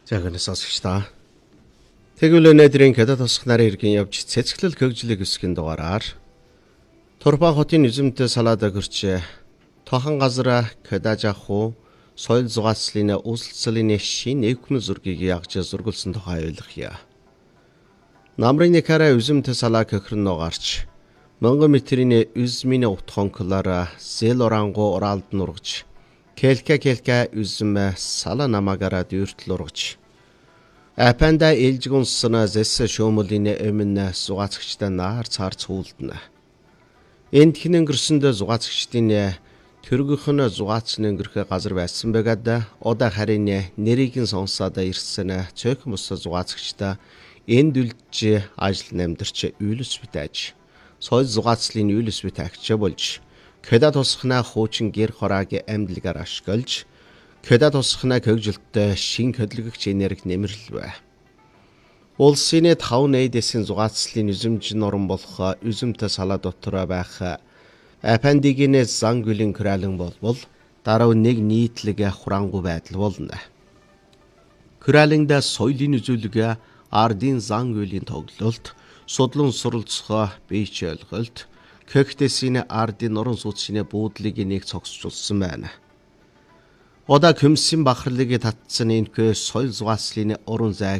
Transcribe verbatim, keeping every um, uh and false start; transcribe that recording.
Жагнаас сонсогч та. Тэгвэл өнөөдрийн Кедат тосх нарын иргэн явж цэцгэлэл хөгжлийг өсгөн дугаараар Турфан хотын үзэмтэй салаад өгөрч тохон газара Кедажаху соёл зугаацлын үйлчлэлийн шин эвхмэл зургийг ягж зургуулсан тухай ойлгохъя. Намрын некара үзэмтэй салаа көхрөн нугарч Монгол метрийн үзмийн утхонклара зэл орангу оралд нургаж Келка келка үзм сала намагара дүүртэл ургаж Апанда илжгүнсна зэс шөөмөлийн эмэн зугаацгчтай наар цаар цүүлдэнэ. Энд хэн өнгөрсөнд зугаацгчдын төргөхн зугаацны өнгөрөх газар байсан байгаад одоо харин нэрийг нь сонсоод ирсэн цөөхөн бус зугаацгчтай энд үлдж ажил намдэрч үйлс битэж соёл зугаацлын үйлс битагч болж Кедат тосхна хуучин гэр хорааг амьдлагаар ашиглаж Кедат тосхна хөгжилтөд шин хөдөлгөгч энерги нэмэрлэв. Улсын таван найдсын зугаацлын үзэмж норон болох үзэмтэй салаа дотор байх Апандигийн зан гүлийн кралан болбол дараа нэг нийтлэг хурангуй байдал болно. Краланда соёлын үзүүлэг, ардын зан гүлийн тоглолт, судлан суралцах бийч ойлголт, Көхтэсийн ардын норон сууцны буудлыг нэг цогцолсон байна. Ода көмсөн бахарлыг татсан энэхүү соёл зугаацлын уран зай